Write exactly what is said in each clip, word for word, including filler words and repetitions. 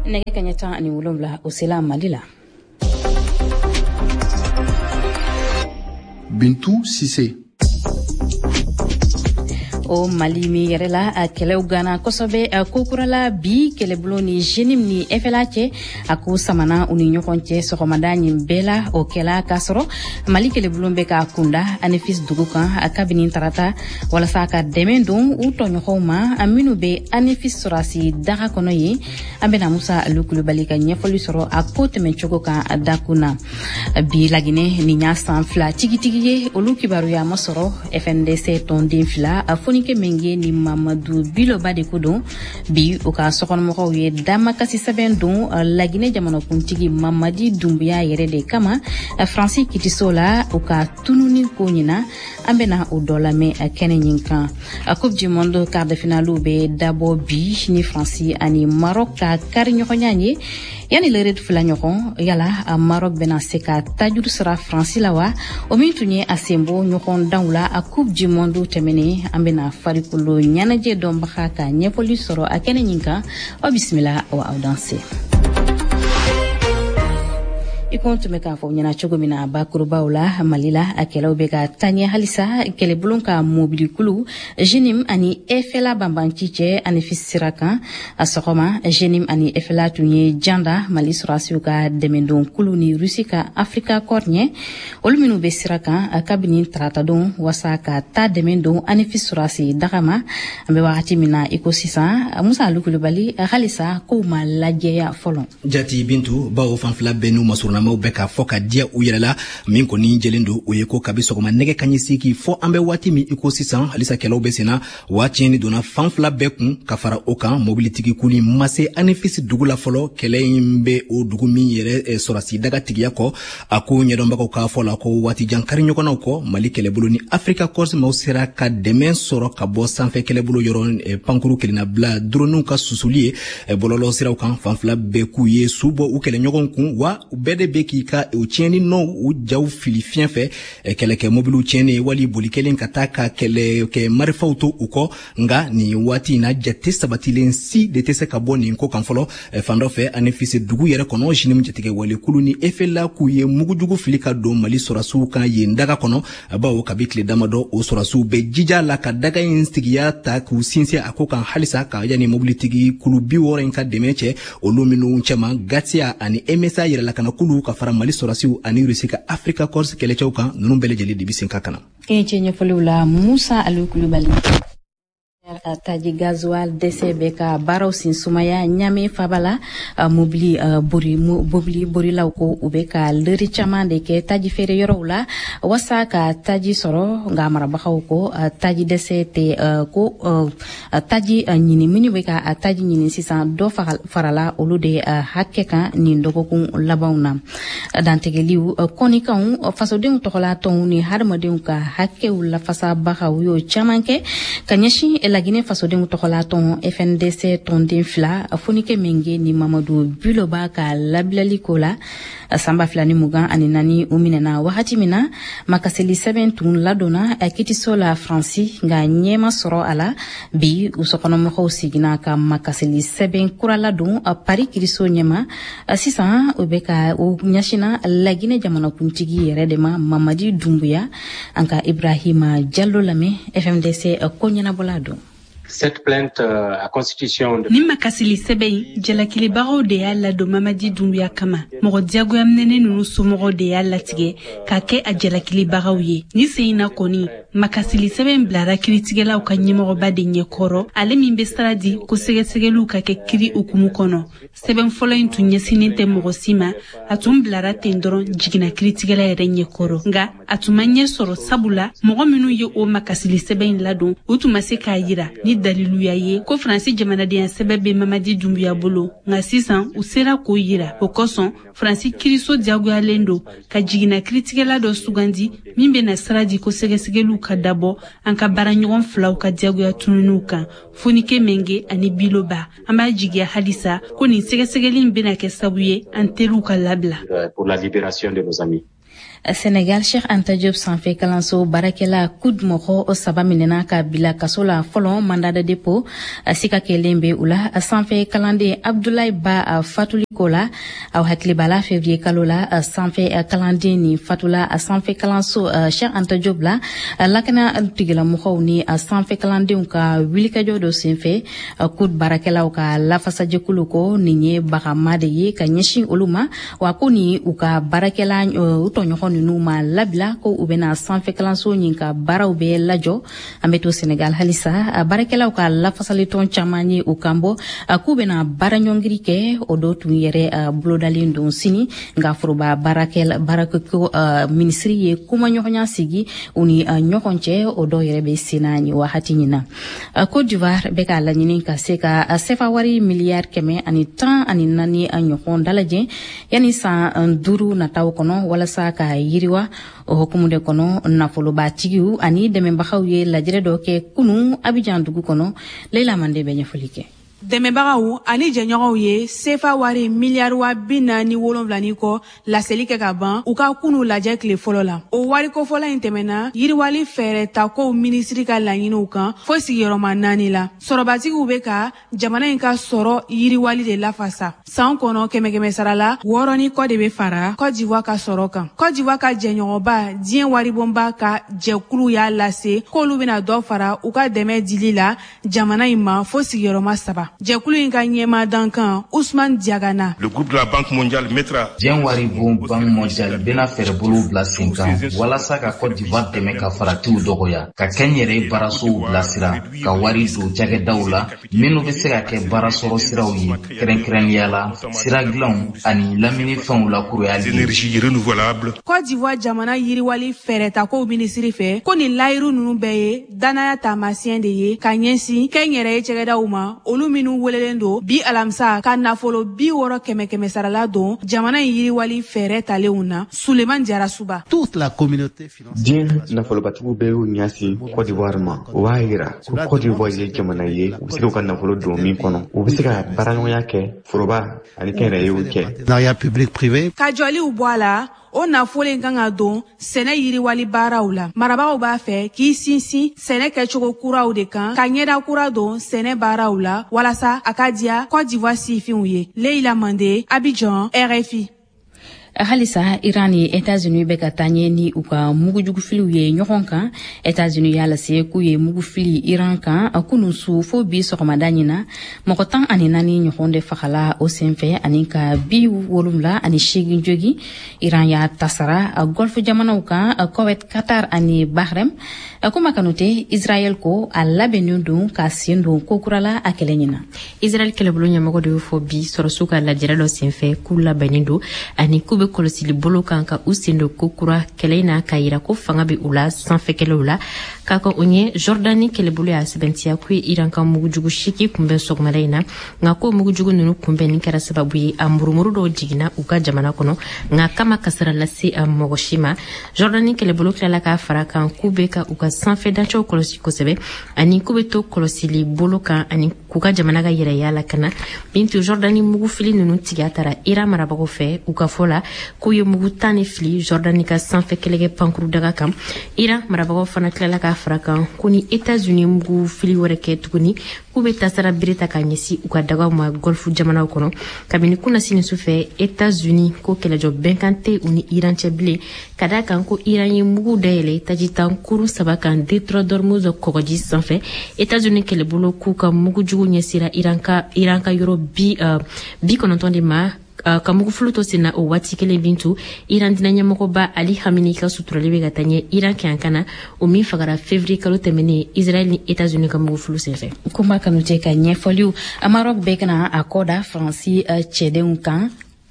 nege kanyata ani wolonwula o sela Mali la. Bintou Cissé. O Mali mi yɛrɛ la a kɛlɛw gana kosɛbɛ kokurala bi kɛlɛbolo ni jenim ni F L A cɛ a ko samana u ni ɲɔgɔn cɛ sɔgɔmada nin bɛɛ la o kɛla k'a sɔrɔ Mali kɛlɛbolo bɛ k'a kunda Anefis dugu kan a kabini tarata walasa ka dɛmɛ don u tɔɲɔgɔnw ma a minnu bɛ Anefis sɔrɔsi daga kɔnɔ ye an bɛna Musa Alu Kulubali ka ɲɛfɔli sɔrɔ a ko tɛmɛcogo kan a dakun na bi Laginɛ ni y'a san fila tigitigi ye olu kibaruya ma sɔrɔ F N D C tɔnden fila a foni ke menge ni Mamadou Biloba de ko don bi o ka sokɔnɔmɔgɔw ye dama kasi sɛbɛn don Laginɛ jamanakuntigi Mamadi Dumbuya yɛrɛ de kama Fransi Kitiso la o ka tununi ko ɲina an bɛna o dɔ lamɛn kɛnɛ ɲin kan Coupe du Monde quart de finale bɛ dabɔ bi ni Fransi ani Maroc ka kari ɲɔgɔnya ye yani lere fila ɲɔgɔn yala Maroc bɛna se ka tajuru sira Fransi la wa o min tun ye a senbɔ ɲɔgɔn danw la a Coupe du Monde tɛmɛnen an bɛna farikolo ɲɛnajɛ dɔnbaga ka ɲɛfɔli sɔrɔ a kɛnɛ ɲin kan o bisimila o aw danse i ko tun bɛ k'a fɔ ɲɛna cogo min na bakurubaw la Mali la a kɛlɛw bɛ ka taɲɛ halisa kɛlɛbulon ka mobilikulu jenim ani F L A banbanci cɛ Anefis sira kan a sɔgɔma jenim ani F L A tun ye janda Mali sɔrɔsiw ka dɛmɛdon kulu ni Rusi ka Afrika kɔr ɲɛ olu minnu bɛ sira kan kabini tarata don wasa ka ta dɛmɛ don Anefis sɔrɔsi daga ma an bɛ wagati min na i ko sisan Musa Alu Kulubali halisa kow ma lajɛya fɔlɔ jati Bintu bawo fanfila bɛ n'u masuruna maw bɛ ka fɔ ka diya u yɛrɛ la min kɔni jɛlen don o ye ko kabi sɔgɔma nɛgɛ kanɲɛ seegin fɔ an bɛ waati min i ko sisan halisa kɛlɛw bɛ senna wa tiɲɛni donna fan fila bɛɛ kun ka fara o kan mobilitigi kuli ma se Anefis dugu la fɔlɔ kɛlɛ in bɛ o dugu min yɛrɛ sɔrɔsi daga tigiya kɔ a ko ɲɛdɔnbagaw k'a fɔ la ko waati jan kari ɲɔgɔnnaw kɔ Mali kɛlɛbolo ni Afrika Corps maw sera ka dɛmɛ sɔrɔ ka bɔ sanfɛ kɛlɛbolo yɔrɔ pankuru kelenna bila droniw ka susuli ye bɔlɔlɔ siraw kan fan fila bɛɛ k'u ye su bɔ u kɛlɛɲɔgɔn kun wa u bɛɛ de bɛ k'i ka o tiɲɛni nɔw u jaw fili fiɲɛ fɛ kɛlɛkɛ mobiliw tiɲɛni wali boli kelen ka taa ka kɛlɛ kɛ marifaw to u kɔ nka nin waati in na jate sabatilen si de tɛ se ka bɔ nin ko kan fɔlɔ fan dɔ fɛ Anefis dugu yɛrɛ kɔnɔ jenim jatigɛ walekulu ni F L A k'u ye mugujugu fili ka don Mali sɔrɔsiw kan yen daga kɔnɔ bawo kabi tile damadɔ o sɔrɔsiw bɛ jija la ka daga in sigiya ta k'u sinsin a ko kan halisa ka yani mobilitigi kulu bi wɔɔrɔ in ka dɛmɛ cɛ olu minnu cɛman Gatia ani M S A yɛrɛlakana kulu ka fara Mali sɔrɔsiw ani Rusi ka Afrika Corps kɛlɛcɛw kan ninnu bɛɛ lajɛlen de bi sen ka kana kɛɲɛ cɛ ɲɛfɔliw la Musa Alu Kulubali taji gasoil dɛsɛ bɛ ka baaraw sin sumaya ɲame fabala mobili bori mobili borilaw ko u bɛ ka lɛri caman de kɛ taji feere yɔrɔw la wasa ka taji sɔrɔ nka marabagaw ko taji dɛsɛ tɛ ko taji ɲini minnu bɛ ka taji ɲini sisan dɔ farala olu de hakɛ kan nin dɔgɔkun labanw na dantigɛliw kɔnikanw fasodenw tɔgɔlatɔnw ni hadamadenw ka hakɛw lafasabagaw y'o caman kɛ ka ɲɛsin Laginɛ fasodenw tɔgɔlatɔn F N D C tɔnden fila fonike menge ni Mamadou Biloba ka labilali ko la sanba fila ni mugan ani naani u minɛna wagati min na makaseli sɛbɛn tun ladonna Kitiso la Fransi nka ɲɛma sɔrɔ a la bi u sokɔnɔmɔgɔw sigina ka makaseli sɛbɛn kura ladon Paris Kiriso ɲɛma sisan u bɛ ka u ɲɛsina Laginɛ jamanakuntigi yɛrɛ de ma Mamadi Dumbuya an ka Ibrahima Diallo lamɛn F N D C ko ɲɛnabɔla don Cette plainte euh, à constitution de... Ni makasili sɛbɛn jalakilibagaw de y'a ladon Mamadi Dumbuya kama mɔgɔ diyagoyaminɛnen ninnu somɔgɔw de y'a latigɛ ka kɛ a jalakilibagaw ye ni sen na kɔni makasili sɛbɛn bilara kiritigɛlaw ka ɲɛmɔgɔba de ɲɛkɔrɔ ale min bɛ sira di ko sɛgɛsɛgɛliw ka kɛ kiri ukumu kɔnɔ sɛbɛn fɔlɔ in tun ɲɛsinen tɛ mɔgɔ si ma a tun bilara ten dɔrɔn jiginna kiritigɛla yɛrɛ ɲɛkɔrɔ nka a tun ma ɲɛ sɔrɔ sabula mɔgɔ minnu ye o makasili sɛbɛn in ladon u tun ma se k'a yira ni daliluya ye ko Faransi jamanadenya sɛbɛn bɛ Mamadi Dumbuya bolo nka sisan u sera k'o yira o kosɔn Faransi kiriso diyagoyalen don ka jiginna kiritigɛla dɔ sugandi min bɛna sira di ko sɛgɛsɛgɛliw ka dabɔ an ka baaraɲɔgɔn filaw ka diyagoya tununiw kan fonike menge ani Biloba an b'a jigiya halisa ko nin sɛgɛsɛgɛli bɛna kɛ sabu ye an teriw ka labila pour la libération de nos amis. Senegal Cheikh Anta Diop sanfɛ kalanso barakɛla kud mɔgɔ saba minɛna ka bila kaso la fɔlɔ mandat de dépôt sika kɛlen bɛ u la sanfɛ kalanden Abdoulaye Ba fatuli ko la aw hakili b'a la février kalo la sanfɛ kalanden ni fatula sanfɛ kalanso Cheikh Anta Diop la lakana tigilamɔgɔw ni sanfɛ kalandenw ka wulikajɔ dɔ senfɛ kud barakɛlaw ka lafasajɛkulu ko nin ye bagama de ye ka ɲɛsin olu ma wa ko ni u ka barakɛla u tɔɲɔgɔn ninu ma labila ko u bɛna sanfɛ kalanso ɲin ka baaraw bɛ lajɔ an bɛ to Senegal halisa barakɛlaw ka lafasalitɔn caman ye u kan bɔ k'u bɛna baaraɲɔngiri kɛ o dɔ tun yɛrɛ bolodalen don sini nka foroba baarakɛla baarakɛko minisiri ye kumaɲɔgɔnya sigi u ni ɲɔgɔn cɛ o dɔ yɛrɛ bɛ senna nin wagati ɲin na Côte d'Ivoire bɛ ka laɲini ka se ka sefa wari miliyari kɛmɛ ani tan ani naani a ɲɔgɔn dalajɛ yanni san duuru nataw kɔnɔ walasa ka yiriwa o hukumu de kɔnɔ nafolobaatigiw ani dɛmɛbagaw ye lajɛrɛ dɔ kɛ kunu Abidjan dugu kɔnɔ Leila Mande bɛ ɲɛfɔli kɛ. Dɛmɛbagaw ani jɛɲɔgɔnw ye sefa wari miliyari wa bi naani wolonwula ni kɔ laseli kɛ ka ban u ka kunu lajɛ tile fɔlɔ la. O wari kofɔla in tɛmɛna yiriwali fɛɛrɛ ta ko minisiri ka laɲiniw kan fo sigiyɔrɔma naani la. Sɔrɔbatigiw bɛ ka jamana in ka sɔrɔ yiriwali de lafasa. San kɔnɔ kɛmɛ kɛmɛ sara la wɔɔrɔ ni kɔ de bɛ fara Côte d'Ivoire ka sɔrɔ kan. Côte d'Ivoire ka jɛɲɔgɔnba diɲɛ waribonba ka jɛkulu y'a lase k'olu bɛna dɔ fara u ka dɛmɛ dili la jamana in ma fo sigiyɔrɔma saba. Jɛkulu in ka ɲɛmaa dankan Ousmane Diagana. Le groupe de la Banque mondiale mettra Diɲɛ waribon Banque mondiale bɛna fɛɛrɛbolow bila sen kan walasa ka Côte d'Ivoire dɛmɛ ka faratiw dɔgɔya ka kɛnyɛrɛ baarasow bilasira ka wari don cakɛdaw la minnu bɛ se ka kɛ baarasɔrɔ siraw ye kɛrɛnkɛrɛnnenya la sira dilanw ani lamini fɛnw lakuruyali énergie renouvelable. Côte d'Ivoire jamana yiriwali fɛɛrɛta ko minisiri fɛ ko nin layiru ninnu bɛɛ ye danaya taamasiyɛn de ye ka ɲɛsin kɛnyɛrɛ ye cakɛdaw ma olu minnu welelen don bi alamisa ka nafolo bi wɔɔrɔ kɛmɛ kɛmɛ sarala don jamana in yiriwali fɛɛrɛ talenw na Suleman Jarasuba. Diɲɛ nafolobatigiw bɛ y'u ɲɛsin Côte d'Ivoire ma o b'a yira ko Côte d'Ivoire ye jamana ye u bɛ se ka nafolo don min kɔnɔ u bɛ se ka baaraɲɔgɔnya kɛ foroba ani kɛnyɛrɛyew cɛ. Ka jɔliw bɔ a la o nafolo in kan ka don sɛnɛ yiriwali baaraw la. Marabagaw b'a fɛ k'i sinsin sɛnɛ kɛcogo kuraw de kan ka ɲɛda kura don sɛnɛ baaraw la walasa a ka diya Côte d'Ivoire sifinw ye. Leila Mande, Abidjan, R F I. halisa Iran ni États-Unis bɛ ka taa ɲɛ ni u ka mugujugufiliw ye ɲɔgɔn kan. États-Unis y'a lase k'u ye mugufili Iran kan kunu su fo bi sɔgɔmada ɲin na mɔgɔ tan ani naani ɲɔgɔn de fagala o senfɛ ani ka bi wolonwula ani seegin jogi. Iran y'a tasara Gulf jamanaw kan Kuwait, Qatar ani Bahrain. Kuma kanute Israel ko a labɛnnen don ka sen don ko kura la a kɛlɛ ɲin na. Israel kɛlɛbolo ɲɛmɔgɔ de y'o fɔ bi sɔrɔsiw ka lajɛrɛ dɔ senfɛ k'u labɛnnen don ani k'u bɛ kɔlɔsili bolo kan ka u sen don ko kura kɛlɛ in na ka yira ko fanga bɛ u la sanfɛkɛlɛw la k'a ka o ɲɛ Jordani kɛlɛbolo y'a sɛbɛntiya k'u ye Iran ka mugujugu seki kunbɛn sɔgɔmada in na nka ko mugujugu ninnu kunbɛnni kɛra sababu ye a murumuru dɔw jiginna u ka jamana kɔnɔ nka kama kasara lase a mɔgɔ si ma. Jordani kɛlɛbolo tilala k'a fara kan k'u bɛ ka u ka sanfɛ dancɛw kɔlɔsi kosɛbɛ ani k'u bɛ to kɔlɔsili bolo kan ani k'u ka jamana ka yɛrɛya la kana bintu Jordani mugufili ninnu tigiya taara Iran marabagaw fɛ u ka fɔ la k'u ye mugu tan ni fili Jordani ka sanfɛ kɛlɛkɛ pankuru daga kan. Iran marabagaw fana tilala k'a fara kan ko ni États-Unis mugu fili wɛrɛ kɛ tuguni k'u bɛ tasara bere ta ka ɲɛsi u ka dagaw ma Gulf jamanaw kɔnɔ kabini kunasini sufɛ États-Unis ko kɛlɛjɔ bɛnkan tɛ u ni Iran cɛ bilen ka da kan ko Iran ye mugu dayɛlɛ tajitan kurun saba kan Detroit d'Ormuz kɔgɔji sanfɛ. États-Unis kɛlɛbolo k'u ka mugujugu ɲɛsira Iran ka Iran ka yɔrɔ bi uh, bi kɔnɔntɔn de ma Uh, ka mugufulu to senna o waati kelen bintu Iran dina ɲɛmɔgɔba Ali Khamenei ka suturali bɛ ka taa ɲɛ Iran kɛ an kana o min fagara février kalo tɛmɛnen Israel ni États-Unis ka mugufulu senfɛ. Kuma kanute ka ɲɛfɔliw Maroc bɛ kana a kɔ da Faransi uh, cɛdenw kan.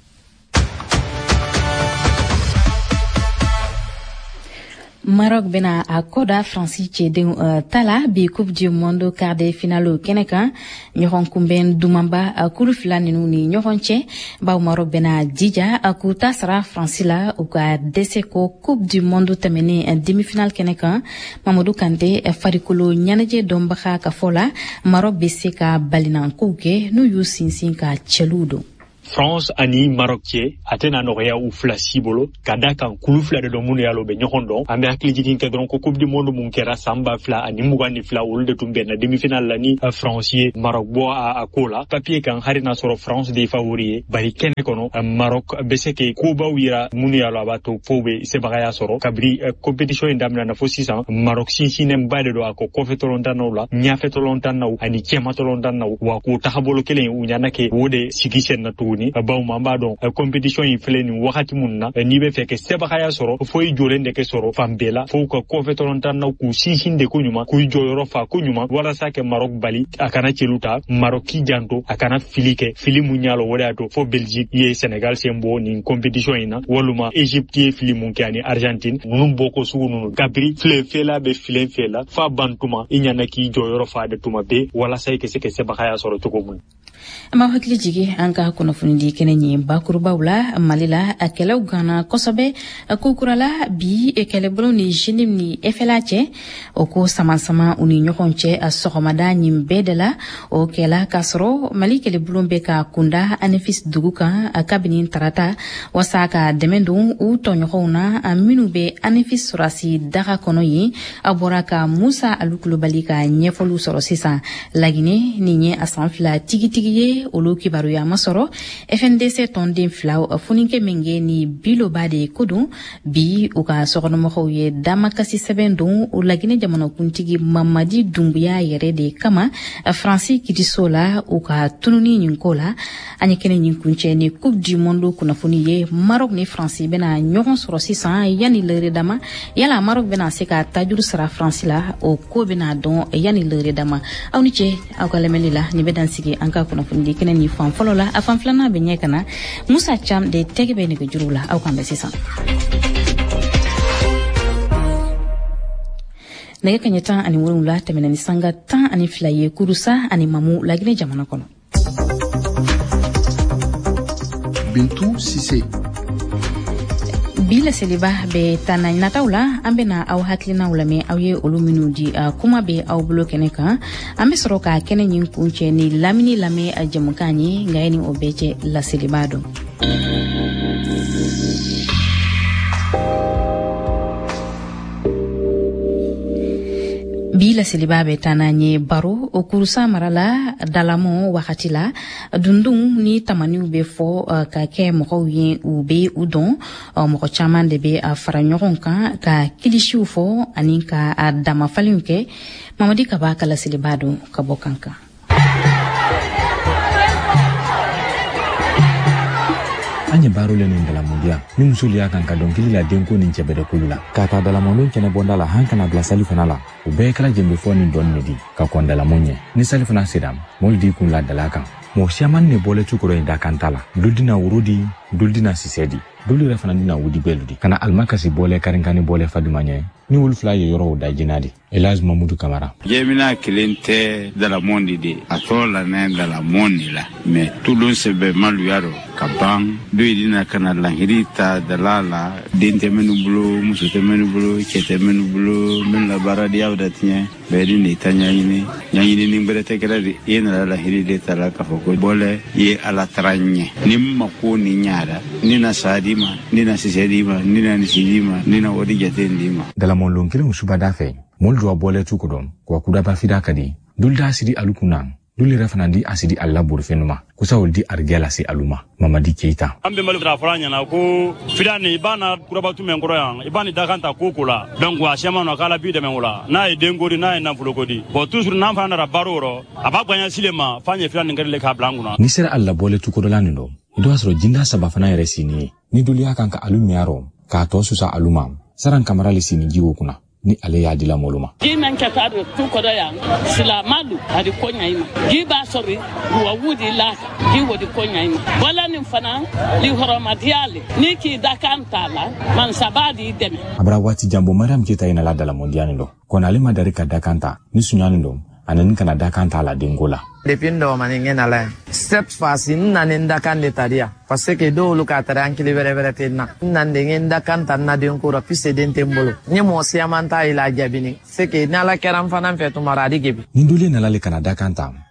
Maroc bena a koda Fransi cɛdenw uh, tala bi Coupe du Monde quart de finale kɛnɛ kan ɲɔgɔn kunbɛn dumanba uh, kuru fila ninnu ni ɲɔgɔn cɛ baw Maroc bena jija uh, k'u ta sara Fransi la u ka dɛsɛ ko Coupe du Monde tɛmɛnen uh, demi-finale kɛnɛ kan Mamadou Kanté uh, farikolo ɲɛnajɛ dɔnbaga ka fɔ la Maroc bɛ se ka balinankow kɛ n'u y'u sinsin ka cɛluw don. France ani Maroc cɛ a tɛna nɔgɔya u fila si bolo ka da kan kulu fila de dɔ minnu y'a la u bɛ ɲɔgɔn dɔn an bɛ hakili jigin kɛ dɔrɔn ko coupe du monde mun kɛra san ba fila ani mugan ni fila olu de tun bɛnna demi-finale la ni France ye Maroc bɔ a, a ko la papier kan hari n'a sɔrɔ France de ye favori ye bari kɛnɛ kɔnɔ Maroc bɛ se ke kobaw yira minnu y'a la a b'a to fo bɛ sebagaya sɔrɔ kabiri compétition in daminɛna fo sisan Maroc sinsinnenba de don a ko kɔfɛtɔlɔntanaw la ɲɛfɛtɔlɔntanaw ani cɛmatɔlɔntanaw wa k'o tahabolo kelen u ɲana ke o de sigi sen na tuguni bawo man b'a dɔn compétition in filɛ nin wagati mun na n'i bɛ fɛ kɛ sebagaya sɔrɔ fo i jɔlen de kɛ sɔrɔ fan bɛɛ la fo ka kɔfɛtɔlɔntanaw k'u sinsin de ko ɲuman k'u jɔyɔrɔ fa ko ɲuman walasa kɛ Maroc bali a kana celu ta Maroc k'i janto a kana fili kɛ fili mun y'a la o de y'a to fo Belgique ye Sénégal sen bɔ nin compétition in na waluma Égypte ye fili mun kɛ ani Argentine ninnu bɔ ko sugu ninnu kabiri filen fɛla bɛ filen fɛla fa ban tuma i ɲana k'i jɔyɔrɔ fa de tuma bɛɛ walasa i ka se ka sebagaya sɔrɔ cogo mun. Ma hakili jigi an ka kunnafoni di kɛnɛ ɲɛ bakurubaw la Mali la a kɛlɛw ganna kosɛbɛ kokurala bi kɛlɛbolo ni jenim ni F L A cɛ o ko sama-sama u ni ɲɔgɔn cɛ a sɔgɔmada ɲin bɛɛ de la o kɛla k'a sɔrɔ Mali kɛlɛbolo bɛ ka kunda Anefis dugu kan a kabini tarata wasa ka dɛmɛ don u tɔɲɔgɔnw na a minnu bɛ Anefis sɔrɔsi daga kɔnɔ yen a bɔra ka Musa Alukulubali ka ɲɛfɔliw sɔrɔ sisan Laginɛ nin ye a san fila tigitigi ye olu kibaruya ma sɔrɔ F N D C tɔnden fila funikɛ min kɛ ni biloba de ko don bi u ka sɔgɔnɔmɔgɔw ye damakasi sɛbɛn don o Laginɛ jamanakuntigi Mamadi Dumbuya yɛrɛ de kama Fransi Kidiso la u ka tununi nin ko la an ye kɛnɛ nin kuncɛ ni Coupe du Monde kunnafoni ye Maroc ni Fransi bɛna ɲɔgɔn sɔrɔ sisan yanni lɛrɛ dama yala Maroc bɛna se ka tajuru sara Fransi la o ko bɛna dɔn yanni lɛrɛ dama aw ni cɛ aw ka lamɛnni la ni bɛ dan sigi an ka kunnafoni di kɛnɛ ni fan fɔlɔ la a fan filanan bɛ ɲɛ kana Musa Cham de tɛgɛ bɛ nɛgɛ juru la aw kan bɛ sisan nɛgɛ kaɲɛ tan ani wolonwula tɛmɛna ni sanga tan ani fila ye kurusa ani mamu Laginɛ jamana kɔnɔ. Bintu Sise bi la seliba bɛ tana nataw la an bɛna aw hakilinaw lamɛn aw ye olu minnu di uh, kuma bɛ aw bolo kɛnɛ kan an bɛ sɔrɔ ka kɛnɛ ɲin kuncɛ ni lamini lamɛn a jamukan ye nka ye ni o bɛɛ cɛ la seliba dɔn. bi la seliba bɛ tana nye baro o kurusa marala dalamo wagati la dundun ni tamaniw bɛ fɔ uh, ka kɛ mɔgɔw ye u bɛ u dɔn uh, mɔgɔ caman de bɛ a fara ɲɔgɔn kan ka kilisiw fɔ ani ka a damafalenw kɛ Mamadi Kaba ka la seliba dɔn ka bɔ kankan. An ye baro le nin dalamundiya ni muso y'a kan ka dɔnkili la denko nin cɛbɛrɛ kulu la k'a ta dalamɔndon kɛnɛ bɔnda la han kana bila sali fana la u bɛɛ kɛla jɛnbɛ fɔ ni dɔɔni de di ka kɔn dalamɔ ɲɛ ni sali fana sera mɔli di kun la dala kan mɔgɔ siaman ne bɔlɛ cukɔrɔ in da kan ta la dul dina woro di dul dina sisɛ di dul yɛrɛ fana dina wudi bɛlu di kana alimakasi bɔlɛ karinkani bɔlɛ faduma ɲɛ ni wolu fila ye yɔrɔw da jina di Elaz Mamudu Kamara Jemina kelen tɛ dalamɔndi de a tɔrɔ la ne dalamɔndi la mais tudon sɛbɛ maluya dɔ ka ban do dina kana lahiri ta dala la den tɛ minnu bolo muso tɛ minnu bolo cɛ tɛ minnu bolo min la baara di aw da tiɲɛ bɛɛ di ne ta ɲaɲini ɲaɲini ni bɛrɛ tɛ kɛra de e nana lahiri de ta la k'a fɔ ko bɔlɛ ye ala tara ɲɛ ni ma ko ni ɲaara ni na sa di ma ni na sisɛ di ma ni na nisi di ma ni na wadi jate di ma dalamɔndon kelen subada fɛ mol do bɔlɛ tu kodon ko kuda ba fida kadi dul da sidi alukuna dul yɛrɛ fana di asidi alla burfenuma kusa ol di argela si aluma Mamadi Keita ambe malu tra fara nyana ko fida ni bana kuraba tu men koroyan ibani dakanta koko la donc wa shema no kala bi de men wala na e dengori na e na fulokodi bo toujours na fana ra baroro abagwanya silema fanye fida ni ngere ka blanguna ni sera alla bɔlɛ tu kodolani do do asro jinda saba fana yɛrɛ sini ni dul ya kan ka alumiyaro ka to susa aluma saran kamara le sini jiwo kuna ni ale ya dila moluma gi man ka ta tu ko da ya sila malu adi ko nyaima gi ba sori wa wudi la gi wodi ko nyaima wala nin fana li horoma diale ni ki dakanta la man sabadi deme abra wati jambo Mariam Keita ina la dala mondiani do kona ale madari ka dakanta ni sunyani do anan kana dakanta la dengola depindo maningen ala cette fois na nenda kan de tadia parce que do lu ka tara ankili bere bere tenna nan de ngenda kan tan na den ko rapi se den tembolo ni mo siamanta ila jabini c'est que na la keram fanan fetu maradi gibi ni dole na la le kana dakanta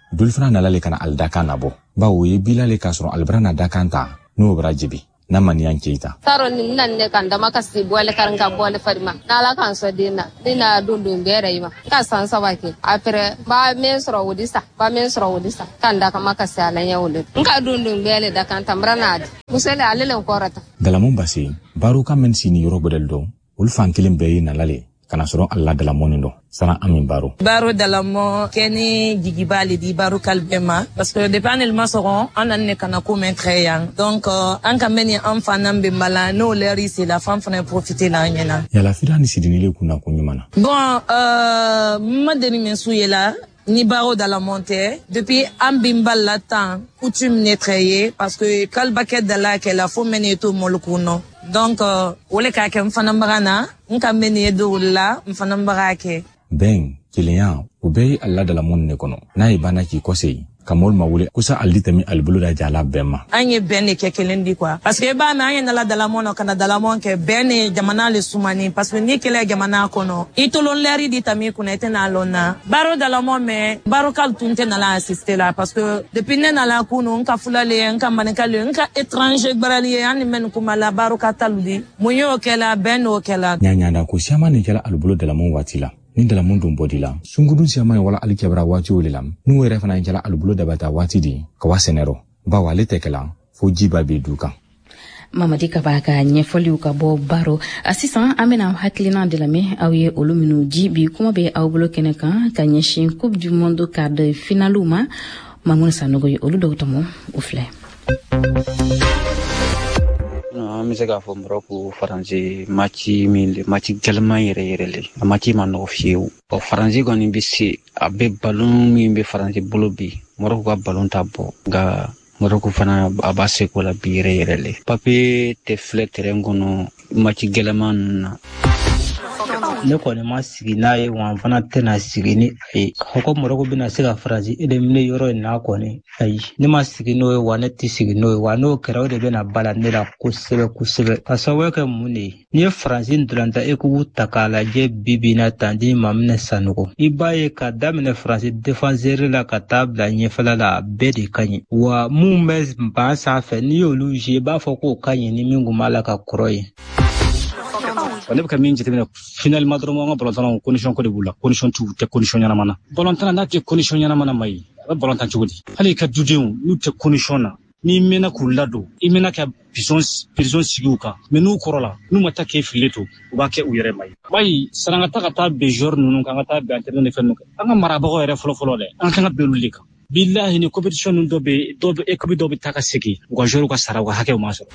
dul fana nalale kana al dakan nabo bawo ye bilale ka soro albrana dakanta no brajibi na maniyan keita taro ni nan ne kan da maka si bole karan ka bole farima na la kan so dina dina dundun bere yima ka san sabake apre ba men soro wudisa ba men soro wudisa kan da ka maka salan yawde nka dundun bele da kan tambrana musele alelen korata dalamon basi baru kan men sini yoro bodel do ul fankilim be na lale kana soro alla dalamon ndo sana amin baro baro dalamo keni jigibali di baro kalbema parce que depuis anel masoron on an ne kana ko men très young donc an ka meni enfant nambe mala no leri c'est la femme fana profiter la nyana ya la fida ni sidini le kuna ko nyumana bon euh madeni men souyela ni baro dalamonte depuis ambimbal la temps coutume netrayer parce que kalbaket dala ke la fo meni to molukuno donc wole ka ke mfana mbagana nka meni edo la mfana mbagake ben kiliyan u bɛ alla da lamɔni ne kɔnɔ n'a ye banna k'i kɔse ka mɔl ma wele kusa aldi tami albulu da jala bɛma an ye bɛn ne kɛ kelen di quoi parce que ba na an ye nala da lamɔn kana da lamɔn kɛ bɛn ne jamana le sumani parce que ni kɛlɛ jamana kɔnɔ i tolon lɛri di tami kunna ite na lonna baro da lamɔn mais baro kal tun tɛ nala assister la parce que depuis ne nala kunu nka fulale nka manikale nka étranger barali an men kuma la baro ka taludi mun yo kɛla bɛn no kɛla nyanya da ko siama ne kɛla albulu da lamɔn waati la ni dala mun dun bodila sungudun siama wala alikebra wati wolelam nu were fana jala albulo dabata wati di ka wasenero ba wale tekela fo jiba be duka Mamadi Kabaka nyefoli ka bo baro asisan amena haklina de la me awye oluminu jibi kuma be awbulo keneka ka nyeshin coupe du monde quart de finaluma mamun sanogo olu dawtamo ufle no mi sega fo mbroku faransi machi mil machi gelma yere yere le machi man no fiu o faransi goni bisi abe balon mi be faransi bolobi moroko ga balon tabo ga moroko fana abase ko la bire yere le papi te fletere ngono machi gelma na ne ko ne ma sigi na ye wan fana tena sigi ni ai ko moroko bina sega faransi ede mine yoro na ko ne ai ne ma sigi no wa ne ti sigi no wa no kera de bena bala ne la ko sebe ko sebe asawe ka muni ni faransi ndulanta e ku takala je bibina tandi mamne sanuko ibaye ka damne faransi défenseur la ka tabla nye fala la bedi kanyi wa mu mes ba sa fe ni yolu je ba fo ko kanyi ni mingu mala ka kroy wala ka min jete final madro mo bolon condition ko de bula condition tu te condition yana mana bolon tan na te condition yana mana mai bolon tan chugudi hali ka dudeu nu te condition na ni mena kulado imena ka prison prison siguka menu korola nu mata ke fileto ba ke uyere mai mai saranga ta kata be jour nu kan ta be internet fenno anga maraba yere folo folo le an kan be lulika billahi ni competition ndo be do be ekobi do be taka sigi go jour ko sarawa hake o maso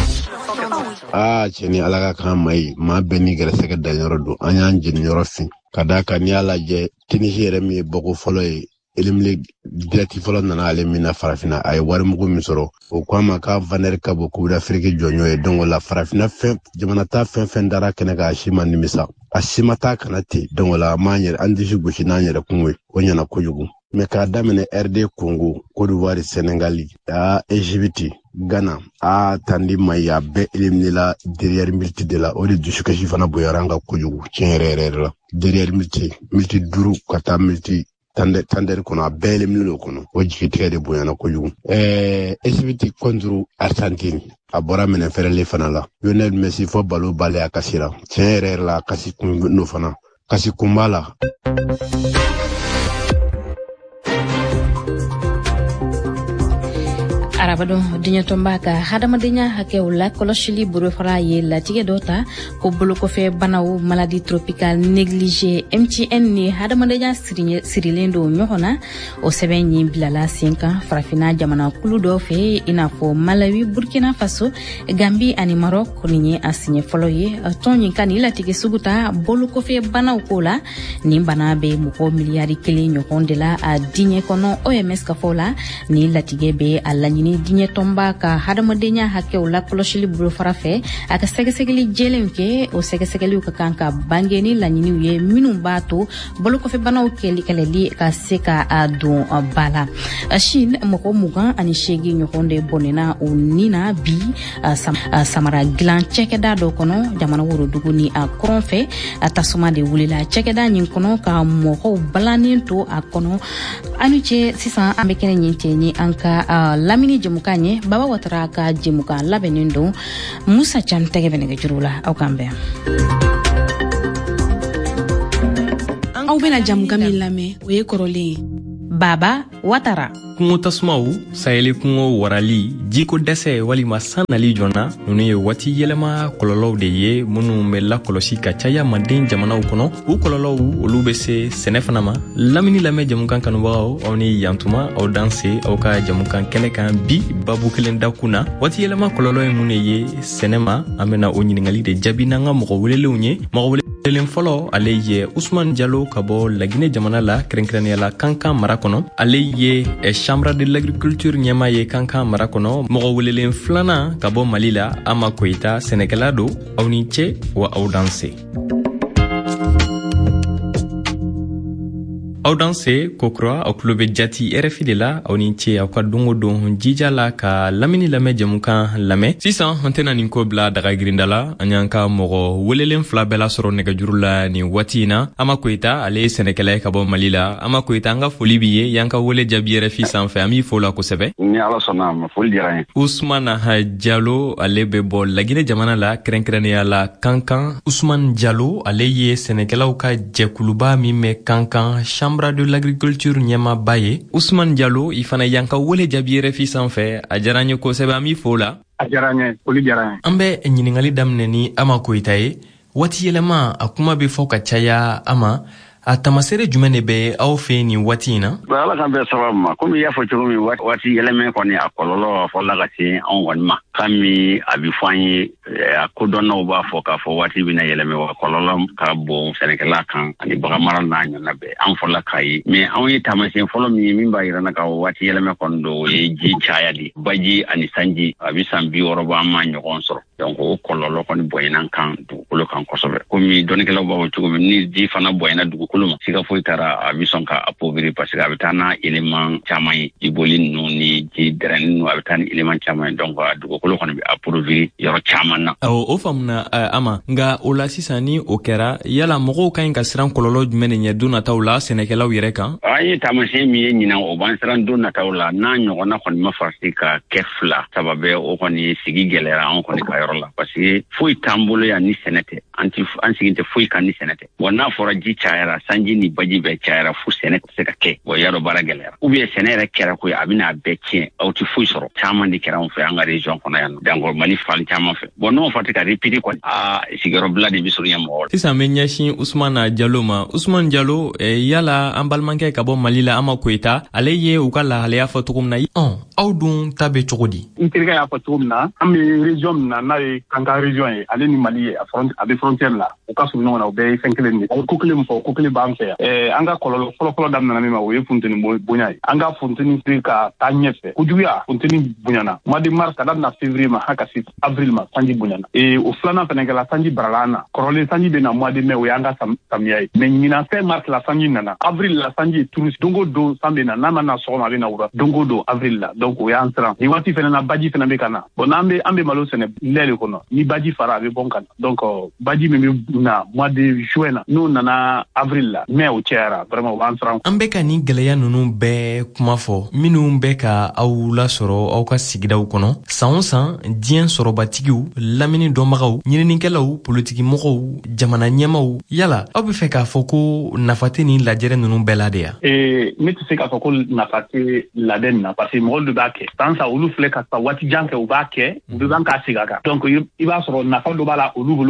ah cheni alaga kan mai ma beni gere sega da yorodo anya njin yorofin kadaka ni alaje tinihire mi bogo folo e elimle dirati folo nana ale mina farafina ay war mugo misoro o kwama ka vaner ka boku da afrique jonyo e dongo la farafina fe jamana ta fe fe ndara kenega shima ni misa ashima ta kanati dongo la manyer andishi gushi nanyere kunwe onya na kojugu me ka damene R D Congo Côte d'Ivoire Sénégal a Égypte Ghana a tandi maya be elimni la derrière multi de la odi du shukashi fana boyaranga kojugu chenrere la derrière multi multi duru kata multi tande tande kono be elimni lo kono oji tede boyana kojugu eh Égypte konzuru Argentine abora mena ferele fana la Lionel Messi fo balo bale akasira chenrere la kasi no fana kasi kumbala arabado dinya tombaka hadama dinya hakewla koloshili buru fara ye la tige dota ko bulu ko fe banaw maladie tropicale négligée M T N ni hadama dinya sirinye sirilendo nyohona o sebenyi bilala cinq ans farafina jamana kulu do fe ina fo Malawi Burkina Faso Gambie ani Maroc ni asinye foloye tonyi kan ila tige suguta bulu ko fe banaw kola ni banabe muko miliari kele nyohonde la a dinya kono O M S ka fola ni la tige be alanyini ni diɲɛ tɔnba ka hadamadenya hakɛw la kɔlɔsili bolofara fɛ a ka sɛgɛsɛgɛli jɛlenw kɛ o sɛgɛsɛgɛliw ka kan ka bange ni laɲiniw ye minnu b'a to bolokɔfɛbanaw kɛlɛli ka se ka don ba la Chine mɔgɔ mugan ani seegin ɲɔgɔn de bɔnɛna o nina bi samara dilan cɛkɛda dɔ kɔnɔ jamana worodugu ni a kɔrɔn fɛ a tasuma de wulila cɛkɛda nin kɔnɔ ka mɔgɔw balannen to a kɔnɔ ani cɛ sisan an bɛ kɛnɛ ɲin cɛ ni an ka lamini jɛmukan ye Baba Watara ka jɛmukan labɛnnen don Musa Can tɛgɛ bɛ nɛgɛjuru la aw kan bɛn aw bɛna jamukan min lamɛn o ye kɔrɔlen Baba Watara kungo tasumaw sayeli kungo warali jiko dɛsɛ walima san nali jɔnna nunu ye waati yɛlɛma kɔlɔlɔw de ye minnu bɛ lakɔlɔsi ka caya manden jamanaw kɔnɔ u kɔlɔlɔw olu bɛ se sɛnɛ fana ma lamini lamɛn jamukan kanubagaw aw ni yantuma aw danse aw ka jamukan kɛnɛ kan bi babu kelen da kunna waati yɛlɛma kɔlɔlɔ ye mun de ye sɛnɛ ma an bɛna o ɲiningali de jaabi n'an ka mɔgɔ welelenw ye mɔgɔ welen fɔlɔ ale ye Usman Jalo ka bɔ Laginɛ jamana la kɛrɛnkɛrɛnnenya la Kankan mara kɔnɔ ale ye Chambre de l'agriculture ɲɛma ye Kankan mara kɔnɔ mɔgɔ welelen filanan ka bɔ Mali la Ama Koyita sɛnɛkɛla don aw ni ce wa aw danse aw danse kokura aw tulo bɛ jati R F I de la aw ni ce aw ka dongo don jija la ka lamini lamɛn jamukan lamɛn sisan an tɛna nin ko bila daga girinda la an y'an ka mɔgɔ welelen fila bɛɛ lasɔrɔ nɛgɛjuru la nin waati in na Ama Koyita ale ye sɛnɛkɛla ye ka bɔ Mali la Ama Koyita an ka foli b'i ye y'an ka wele jaabi R F I sanfɛ an b'i fo la kosɛbɛ ni Ala sɔnna ma foli diyara n ye Usman Jalo ale bɛ bɔ Laginɛ jamana la kɛrɛnkɛrɛnnenya la Kankan Usman Jalo ale ye sɛnɛkɛlaw ka jɛkuluba min bɛ Kankan Chambre de l'agriculture ɲɛmaba ye Usman Jalo i fana y'an ka wele jaabi R F I sanfɛ a diyara n ye kosɛbɛ an b'i fo la a diyara n ye foli diyara n ye an bɛ ɲiningali daminɛ ni Ama Koyita ye waati yɛlɛma a kuma bɛ fɔ ka caya Ama a tamasere jumɛn de bɛ aw fɛ nin waati in na Ala kan bɛ sababu ma komi i y'a fɔ cogo min waati yɛlɛmɛ kɔni a kɔlɔlɔ fɔla ka se anw kɔni ma kami a bɛ fɔ an ye a kodɔnnaw b'a fɔ k'a fɔ waati bɛna yɛlɛmɛ wa kɔlɔlɔ ka bon sɛnɛkɛla kan ani baganmara n'a ɲɔgɔnna bɛɛ an fɔla k'a ye mais anw ye taamasiyɛn fɔlɔ min ye min b'a yira na ka waati yɛlɛmɛ kɔni don o ye ji caya de baji ani sanji a bɛ san bi wɔɔrɔ bɔ an ma ɲɔgɔn sɔrɔ donc o kɔlɔlɔ kɔni bonyana kan dugukolo kan kosɛbɛ komi dɔnnikɛlaw b'a fɔ cogo min ni ji fana bonyana dugukolo ma siga foyi taara a bɛ sɔn ka appauvrir parce que a bɛ taa n'a élément caman ye jiboli ninnu ni ji dɛrɛnni ninnu a bɛ taa ni élément caman ye donc a dugukolo kɔni bɛ appauvrir yɔrɔ caman na. awɔ o faamuna uh, Ama nka o la sisan ni o kɛra yala mɔgɔw ka ɲi ka siran kɔlɔlɔ jumɛn de ɲɛ don nataw la sɛnɛkɛlaw yɛrɛ kan. an ye taamasiyɛn min ye ɲinan o b'an siran don nataw la n'a ɲɔgɔnna kɔni ma farati ka kɛ fila sababɛ o kɔni sigi gɛlɛyara an kɔni ka yɔrɔ la parce que foyi t'an bolo yan ni sɛnɛ tɛ an ti an sigin tɛ foyi kan ni sɛnɛ tɛ bon n'a fɔra ji cayara sanji ni baji bɛɛ cayara fo sɛnɛ tɛ se ka kɛ bon y'a dɔn baara gɛlɛyara ou bien sɛnɛ yɛrɛ kɛra ko ye a bɛna a bɛɛ tiɲɛ aw ti foyi sɔrɔ caman de kɛra an fɛ an ka région kɔnɔ yan donc Mali fan caman fɛ bon n'o fɔra ka répéter kɔni aa sigiyɔrɔbila de bɛ sɔrɔ ɲɛmɔgɔ la. sisan bɛ ɲɛsin Usman Jalo ma Usman Jalo eh, yala an balimakɛ ka bɔ Mali la Ama Koyita ale ye u ka lahalaya fɔ cogo min na ɔn aw dun ta bɛ cogo di. n terikɛ y'a fɔ cogo min na an bɛ région min na n'a ye Kankan région ye ale ni Mali ye a bɛ frontière la u ka surun ɲɔgɔn na u bɛɛ ye fɛn kelen de ye a ye ko kelen min fɔ ko kelen b'an fɛ yan ɛɛ an ka kɔlɔlɔ fɔlɔfɔlɔ daminɛna min ma o ye funteni bonya ye an ka funteni se ka taa ɲɛfɛ kojuguya funteni bonyana mois de mars ka daminɛ février ma ha ka se avril ma sanji bonyana ee o filanan fɛnɛ kɛla sanji barala an na kɔrɔlen sanji bɛ na mois de mai o y'an ka samiya ye mais ɲinan fɛn mars la sanji nana avril la sanji ye turu don o don san bɛ na n'a ma na sɔgɔma a bɛ na wura don o don avril la donc o y'an siran nin waati fɛnɛ na baji fɛnɛ bɛ ka na bon n'an bɛ an bɛ malo sɛnɛ lɛ de kɔnɔ ni baji fara a bɛ bɔn ka na donc baji min bɛ na mois de juin na n'o nana avril la mai o cɛyara vraiment o b'an siran. an bɛ ka nin gɛlɛya ninnu bɛɛ kuma fɔ minnu bɛ ka aw lasɔrɔ aw ka sigidaw kɔnɔ san o san diɲɛ sɔrɔbatigiw lamini dɔnbagaw ɲininikɛlaw politikimɔgɔw jamana ɲɛmaw yala aw bɛ fɛ k'a fɔ ko nafa tɛ nin lajɛrɛ ninnu bɛɛ la de ya. ee ne tɛ se k'a fɔ ko nafa tɛ labɛn nin na parce que mɔgɔ dɔ b'a kɛ san san olu filɛ ka taa waati jan kɛ u b'a kɛ u bɛ ban k'a segin a kan donc i b'a sɔrɔ nafa dɔ b'a la olu bolo olu b'a kɛ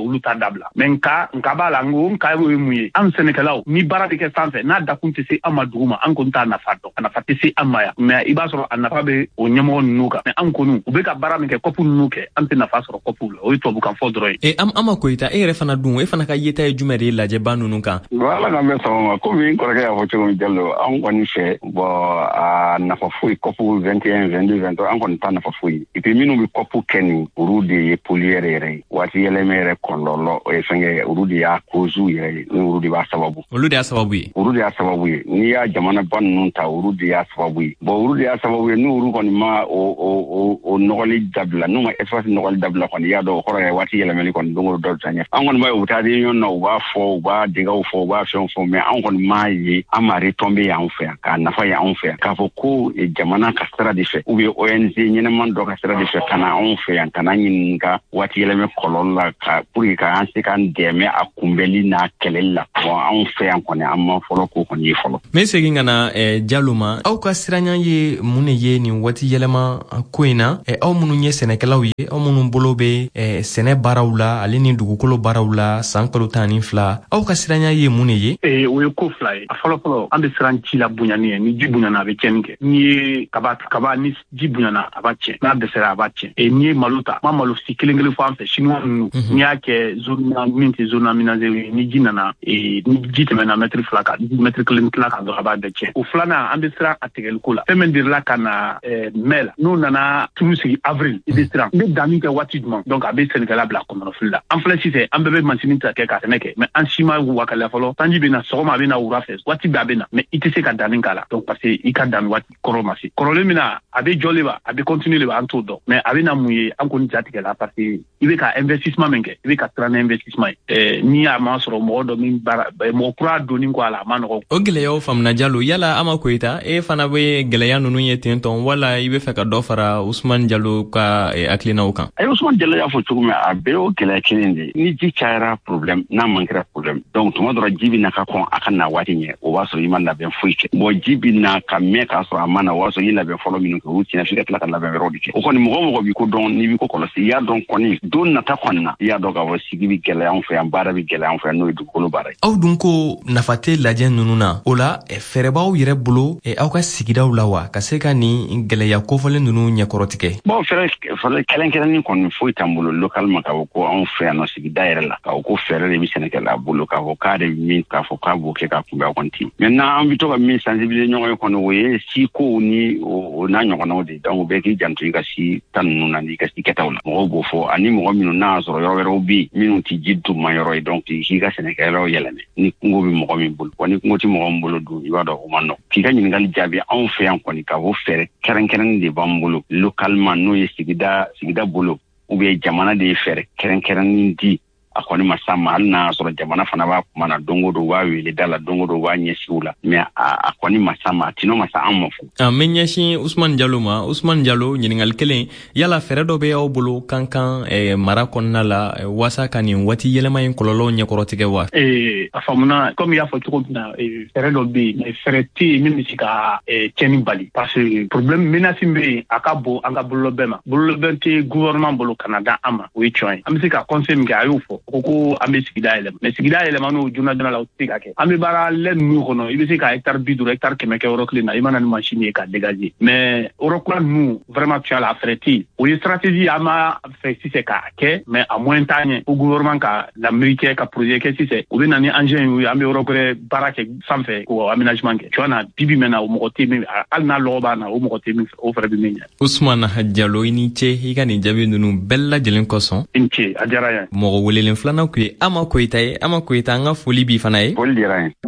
olu ta dabla mais nka nka bala ngo nka yo muye an senekalaw ni bara de ke sanfɛ n'a dakun tɛ se an ma duguma an kun t'a nafa dɔn a nafa tɛ se an ma ya mais i b'a sɔrɔ a nafa bɛ o ɲɛmɔgɔ ninnu kan mais an kɔni u bɛ ka baara min kɛ kɔpu ninnu kɛ an tɛ nafa sɔrɔ kɔpu la o ye tubabu kan fɔ dɔrɔn ye. e am ama koyita e yɛrɛ fana dun e fana ka yeta ye jumɛn de ye lajɛba ninnu kan. wala ka bɛ sɔn ma komi n kɔrɔkɛ y'a fɔ cogo min Jalo an kɔni fɛ bɔn a nafa foyi kɔpu vingt et un vingt deux vingt trois an kɔni t'a nafa foyi et puis minnu bɛ kɔpu kɛ nin olu de ye poliyɛrɛ yɛrɛ ye waati yɛlɛmɛ yɛrɛ kɔlɔlɔ o ye fɛnkɛ olu de y'a kozu yɛrɛ ye ni olu de b'a sababu. olu de y'a sababu ye. olu de y'a sababu ye n'i y'a jamana ba ninnu ta olu de y'a sababu ye bɔn olu de y'a sababu ye n'u olu kɔni ma o o o o nɔgɔli dabila n'u ma espace nɔgɔli dabila kɔni i y'a dɔn o kɔrɔ ye waati yɛlɛmɛli kɔni don o don dɔ bɛ taa ɲɛ an kɔni b'a ye u bɛ taa réunion na u b'a fɔ u b'a degaw fɔ u b'a fɛnw fɔ mais an kɔni m'a ye an ma retomber y'anw fɛ yan k'a nafa ye anw fɛ yan k'a fɔ ko jamana ka sira de fɛ ou bien O N G ɲɛnɛman dɔ ka sira de fɛ ka na anw fɛ yan ka na ɲininka waati yɛlɛmɛ kɔlɔlɔ la ka pour que k'an se k'an dɛmɛ a kunbɛli n'a kɛlɛli la bon anw fɛ yan kɔni an ma fɔlɔ k'o kɔni ye fɔlɔ. n bɛ segin ka na eh, Jalo ma aw ka siranya ye mun de ye nin waati yɛlɛma ko in na eh, aw minnu ye sɛnɛkɛlaw ye aw minnu bolo bɛ eh, sɛnɛ baaraw la ale ni dugukolo baaraw la san kalo tan ni fila aw ka siranya ye mun de ye. ee o ye ko fila ye a fɔlɔ fɔlɔ an bɛ siran ci la bonyani ye ni ji bonyana a bɛ tiɲɛni kɛ n'i ye kaba kaba ni ji bonyana a b'a tiɲɛ n'a dɛsɛra a b'a tiɲɛ ee n'i ye malo ta ma malo si kelen kelen fɔ an fɛ chinois ninnu n'i y'a kɛ zone min tɛ zone aménagée ye ni ji nana ee ni ji tɛmɛna mètre fila kan mètre kelen tila kan dɔrɔn a b'a bɛɛ tiɲɛ o filanan an bɛ siran a tigɛli ko la fɛn min dirila ka na mai la n'u nana turu sigi avril i bɛ siran n bɛ danni kɛ waati jumɛn donc a bɛ sɛnɛkɛla bila kɔnɔnafili la an filɛ sisan an bɛɛ bɛ masini ta kɛ ka sɛnɛ kɛ mais an si ma wakaliya fɔlɔ sanji bɛ na sɔgɔma a bɛ na wula fɛ waati bɛɛ a bɛ na mais i tɛ se ka danni k'a la donc parce que i ka danni waati kɔrɔ ma se kɔrɔlen min na a bɛ jɔlen ba a bɛ continuer ba an t'o dɔn mais a bɛ na mun ye an kɔni jatigɛ la parce que i bɛ ka investissement min kɛ i bɛ ka siran ni investissement ye ni a ma sɔrɔ mɔgɔ dɔ min baara mɔgɔ kura donni kɔ a la a ma nɔgɔ. o gɛlɛyaw faamuna Jalo yala Ama Koyita e fana bɛ gɛlɛya ninnu ye ten tɔn wala i bɛ fɛ ka dɔ fara Usman Jalo ka hakilinaw kan. a ye Usman Jalo y'a fɔ cogo min a bɛɛ y'o gɛlɛya kelen de ye ni ji cayara problème n'a manquera problème donc tuma dɔ la ji bɛ na ka kɔn a ka na waati ɲɛ o b'a sɔrɔ i ma labɛn foyi kɛ bon ji bɛ na ka mɛn k'a sɔrɔ a ma na o b'a sɔrɔ i labɛn fɔlɔ minnu kɛ olu tiɲɛ f'i ka tila ka labɛn wɛrɛw de kɛ o kɔni mɔgɔ mɔgɔ b'i ko dɔn n'i b'i ko kɔlɔsi i y'a dɔn kɔni don nata kɔni na i y'a dɔn k'a fɔ sigi bɛ gɛlɛya anw fɛ yan baara bɛ gɛlɛya anw fɛ yan n'o ye dugukolo baara ye. aw dun ko nafa tɛ lajɛ ninnu na o la fɛɛrɛ b'aw yɛrɛ bolo aw ka sigidaw la wa ka se ka nin gɛlɛya kofɔlen ninnu ɲɛkɔrɔ tigɛ. bon fɛɛrɛ fɛɛrɛ kɛrɛnkɛrɛnnen kɔni foyi t'an bolo localement k'a fɔ ko anw fɛ yan nɔ sigida yɛrɛ la k'a fɔ ko fɛɛrɛ de bɛ sɛnɛkɛla bolo k'a fɔ k'a de min k'a fɔ k'a b'o kɛ k'a kunbɛn kɔni ti maintenant an bɛ to ka min sensibiliser ɲɔgɔn ye kɔni o ye si kow ni o n'a ɲɔgɔnnaw de donc bɛɛ k'i janto i ka si ta ninnu na n'i ka si kɛtaw la mɔgɔw b'o fɔ ani mɔgɔ minnu n'a y'a sɔrɔ yɔrɔ wɛrɛw bɛ yen minnu tɛ ji duguma yɔrɔ ye donc k'i ka sɛnɛkɛyɔrɔ yɛlɛmɛ ni kungo bɛ mɔgɔ min bolo wa ni kungo tɛ mɔgɔ min bolo dun i b'a dɔn o ma nɔgɔn k'i ka ɲininkali jaabi anw fɛ yan kɔni k'a fɔ fɛɛrɛ kɛrɛnkɛrɛnnen de b'an bolo localement n'o ye sigida sigida bolo ou bien jamana de ye fɛɛrɛ kɛrɛnkɛrɛnnen di a kɔni ma s'a ma hali n'a sɔrɔ jamana fana b'a kuma na don o don u b'a wele da la don o don u b'a ɲɛsin u la mais a kɔni ma s'a ma a tinɔ ma sa an ma fo. a n bɛ ɲɛsin Usman Jalo ma Usman Jalo ɲininkali kelen yala fɛɛrɛ dɔ bɛ aw bolo kan kan mara kɔnɔna la waasa ka nin waati yɛlɛma in kɔlɔlɔw ɲɛkɔrɔtigɛ wa. ee a faamuna comme i y'a fɔ cogo min na fɛɛrɛ dɔ bɛ yen mais fɛɛrɛ tɛ yen min bɛ se ka tiɲɛni bali parce que problème menace bɛ yen a ka bon an ka bololɔbɛn ma bololɔbɛn tɛ gouvernement bolo ka na da an ma o ye tiɲɛ ye an bɛ se ka conseil min kɛ a y'o fɔ ko ko an bɛ sigida yɛlɛma mais sigida yɛlɛma n'o joona joona la o tɛ se ka kɛ an bɛ baara lɛ ninnu kɔnɔ i bɛ se ka hectare bi duuru hectare kɛmɛ kɛ yɔrɔ kelen na i mana ni machine ye ka dégager mais yɔrɔ kura ninnu vraiment tu as la fɛɛrɛ tɛ yen o ye stratégie an ma fɛ sisan k'a kɛ mais a moyen t'a ɲɛ ko gouvernement ka lamɛnni kɛ ka projet kɛ sisan o bɛ na ni engin ye an bɛ yɔrɔ wɛrɛ baara kɛ sanfɛ k'o aménagement kɛ tu vois na bibi mɛn na o mɔgɔ tɛ min hali n'a lɔgɔ b'a na o mɔgɔ tɛ min fɛ o fɛɛrɛ bɛ min ɲɛ. Usman Jalo i ni ce i ka nin jaabi ninnu bɛɛ lajɛlen kosɔn. i ni ce a diyara n ye. mɔgɔ welelen filanan kun ye Ama Koyita ye Ama Koyita an ka foli b'i fana ye. foli diyara n ye.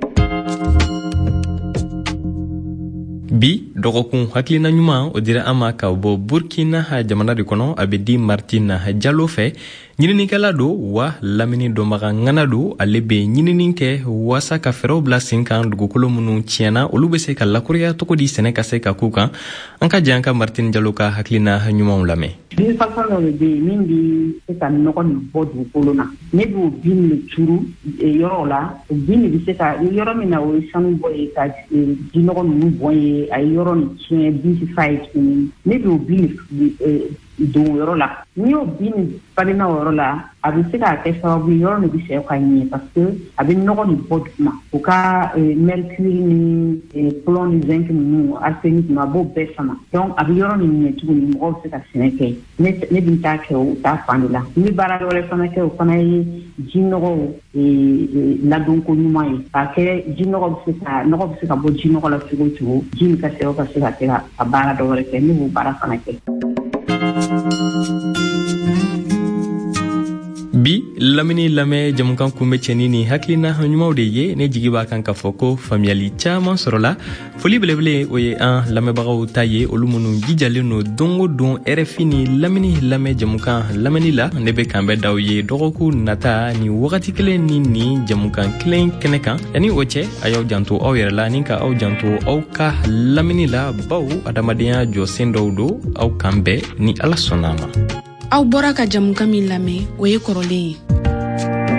bi dɔgɔkun hakilina ɲuman o dira an ma ka bɔ Burkina jamana de kɔnɔ a bɛ di Martin Jalo fɛ ɲininikɛla don wa lamini dɔnbaga ŋana don ale bɛ ɲinini kɛ waasa ka fɛɛrɛw bila sen kan dugukolo minnu tiɲɛna olu bɛ se ka lakoroya cogo di sɛnɛ ka se ka k'u kan an ka jɛ an ka Martin Jalo ka hakilina ɲumanw lamɛn. bin façon dɔ de bɛ yen min bɛ se ka nɔgɔ nin bɔ dugukolo la ne b'o bin de turu yɔrɔ la o bin de bɛ se ka yɔrɔ min na o ye sanu bɔ ye ka jinɔgɔ ninnu bɔn ye a ye yɔrɔ nin tiɲɛ bin ti fa ye tuguni ne b'o bin don yɔrɔ la ni y'o bin falenna o yɔrɔ la a bɛ se k'a kɛ sababu yɔrɔ nin bɛ sɛw ka ɲɛ parce que a bɛ nɔgɔ nin bɔ duguma u ka mercure ni plomb ni zinc ninnu arsenic ninnu a b'o bɛɛ sama donc a bɛ yɔrɔ nin ɲɛ tuguni mɔgɔw bɛ se ka sɛnɛ kɛ ne ne bɛ taa kɛ o taa fan de la n bɛ baara wɛrɛ fana kɛ o fana ye ji nɔgɔw ladonko ɲuman ye k'a kɛ ji nɔgɔ bɛ se ka nɔgɔ bɛ se ka bɔ ji nɔgɔ la cogo o cogo ji min ka se ka se ka kɛ ka baara dɔ wɛrɛ kɛ ne b'o baara fana kɛ. bi lamini lamɛ jamukan kunbɛ cɛni ni hakilina ɲumanw de ye ne jigi b'a kan k'a fɔ ko faamuyali caman sɔrɔla foli belebele o ye an lamɛnbagaw ta ye olu minnu jijalen no don o don R F I ni lamini lamɛ jamukan lamɛnni la ne bɛ kan bɛ d'aw ye dɔgɔkun nata ni wagati kelen ni ni jamukan kelen kɛnɛ kan yanni o cɛ a y'aw janto aw yɛrɛ la ni ka aw janto aw ka lamini la baw adamadenya jɔsen dɔw do aw kan bɛɛ ni Ala sɔnna ma. Aw bɔra ka jamukan min lamɛn o ye kɔrɔlen ye